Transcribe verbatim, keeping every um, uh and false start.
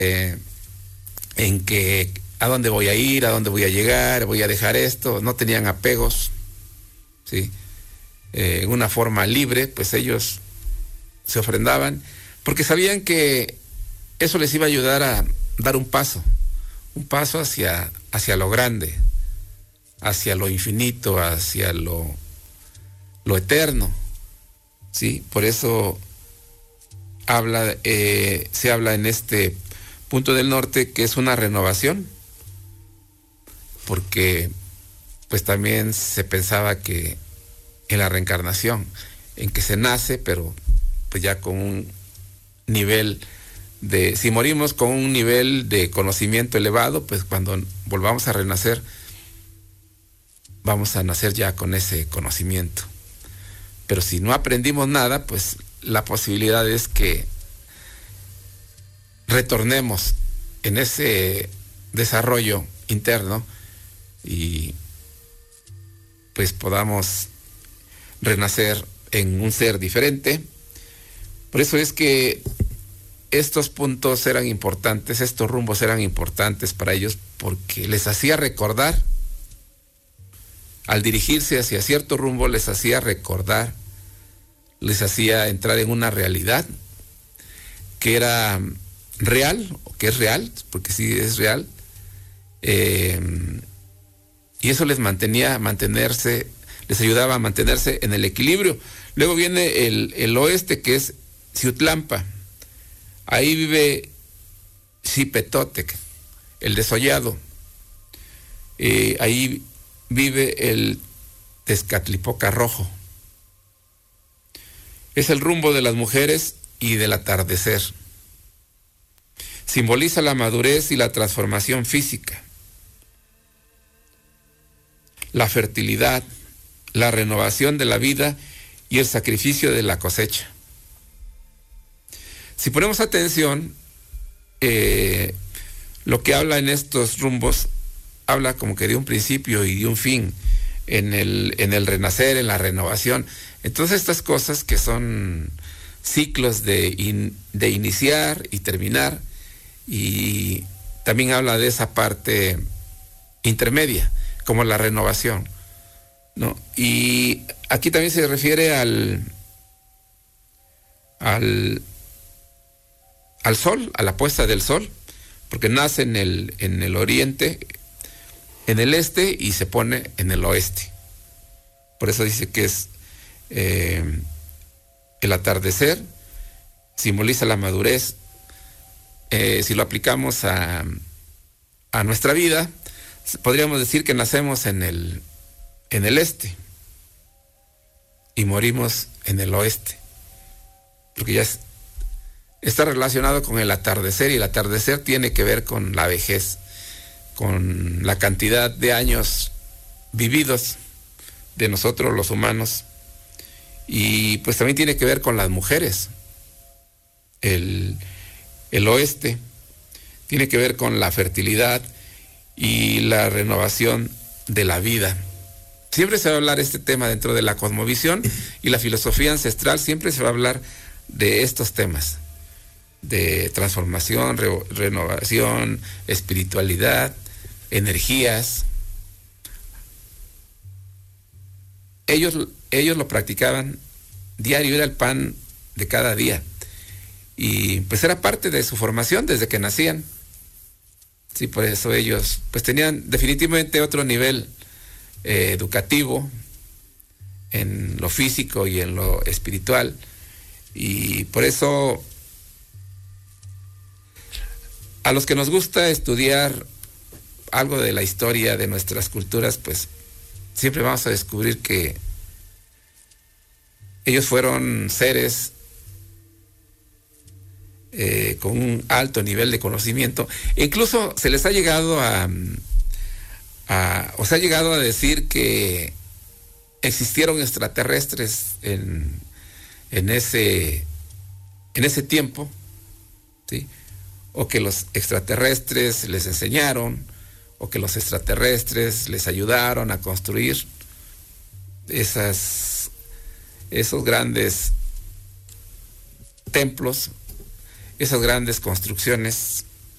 eh, en que a dónde voy a ir, a dónde voy a llegar, voy a dejar esto, no tenían apegos, ¿sí? Eh, en una forma libre, pues ellos se ofrendaban, porque sabían que eso les iba a ayudar a dar un paso, un paso hacia, hacia lo grande, hacia lo infinito, hacia lo, lo eterno, ¿sí? Por eso habla, eh, se habla en este punto del norte que es una renovación, porque pues también se pensaba que en la reencarnación, en que se nace, pero pues ya con un nivel de, si morimos con un nivel de conocimiento elevado, pues cuando volvamos a renacer, vamos a nacer ya con ese conocimiento. Pero si no aprendimos nada, pues la posibilidad es que retornemos en ese desarrollo interno y pues podamos renacer en un ser diferente. Por eso es que estos puntos eran importantes, estos rumbos eran importantes para ellos, porque les hacía recordar, al dirigirse hacia cierto rumbo, les hacía recordar, les hacía entrar en una realidad que era real, o que es real, porque sí es real, eh, y eso les mantenía, mantenerse, les ayudaba a mantenerse en el equilibrio. Luego viene el, el oeste, que es Ciutlampa. Ahí vive Xipetotec, el desollado. Eh, ahí vive el Tezcatlipoca rojo. Es el rumbo de las mujeres y del atardecer. Simboliza la madurez y la transformación física, la fertilidad, la renovación de la vida y el sacrificio de la cosecha. Si ponemos atención, eh, lo que habla en estos rumbos, habla como que de un principio y de un fin, en el, en el renacer, en la renovación. Entonces estas cosas que son ciclos de, in, de iniciar y terminar, y también habla de esa parte intermedia, como la renovación, ¿no? Y aquí también se refiere al, al, al sol, a la puesta del sol, porque nace en el, en el oriente, en el este, y se pone en el oeste. Por eso dice que es eh, el atardecer, simboliza la madurez. Eh, si lo aplicamos a, a nuestra vida, podríamos decir que nacemos en el, en el este y morimos en el oeste, porque ya es, está relacionado con el atardecer, y el atardecer tiene que ver con la vejez, con la cantidad de años vividos de nosotros los humanos, y pues también tiene que ver con las mujeres. El, el oeste tiene que ver con la fertilidad y la renovación de la vida. Siempre se va a hablar este tema dentro de la cosmovisión y la filosofía ancestral, siempre se va a hablar de estos temas, de transformación, re, renovación, espiritualidad, energías. Ellos, ellos lo practicaban diario, era el pan de cada día. Y pues era parte de su formación desde que nacían. Sí, por eso ellos pues tenían definitivamente otro nivel eh, educativo en lo físico y en lo espiritual. Y por eso a los que nos gusta estudiar algo de la historia de nuestras culturas, pues siempre vamos a descubrir que ellos fueron seres eh, con un alto nivel de conocimiento. E incluso se les ha llegado a, a, o se ha llegado a decir que existieron extraterrestres en, en ese, en ese tiempo, ¿sí? O que los extraterrestres les enseñaron, o que los extraterrestres les ayudaron a construir esas, esos grandes templos, esas grandes construcciones